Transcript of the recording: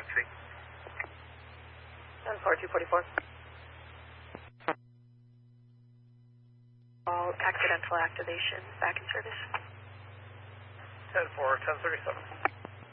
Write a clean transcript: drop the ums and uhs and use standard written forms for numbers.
tree. 14244. All accidental activation back in service. 10-4, 1037.